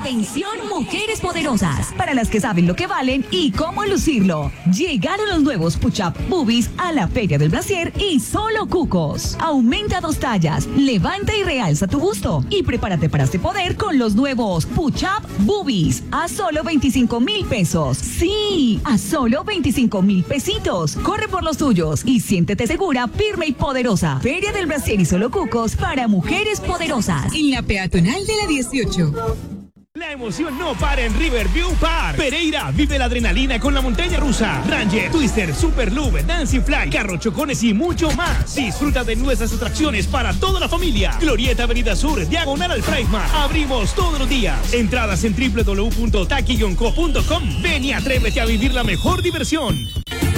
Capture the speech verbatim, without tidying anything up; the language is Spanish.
Atención, mujeres poderosas, para las que saben lo que valen y cómo lucirlo. Llegaron los nuevos Push-Up Boobies a la Feria del Brasier y solo cucos. Aumenta dos tallas, levanta y realza tu busto y prepárate para este poder con los nuevos Push-Up Boobies a solo veinticinco mil pesos. Sí, a solo veinticinco mil pesitos. Corre por los tuyos y siéntete segura, firme y poderosa. Feria del Brasier y solo cucos para mujeres poderosas. En la peatonal de la dieciocho. La emoción no para en Riverview Park. Pereira vive la adrenalina con la montaña rusa, Ranger, Twister, Super Loop, Dancing Fly, carros chocones y mucho más. Disfruta de nuestras atracciones para toda la familia. Glorieta Avenida Sur, diagonal al Prisma. Abrimos todos los días. Entradas en w w w punto taki guion co punto com. Ven y atrévete a vivir la mejor diversión.